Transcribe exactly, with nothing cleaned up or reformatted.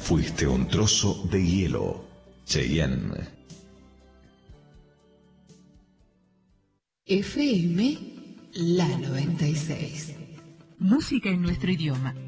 Fuiste un trozo de hielo. Cheyenne. F M La noventa y seis. Música en nuestro idioma.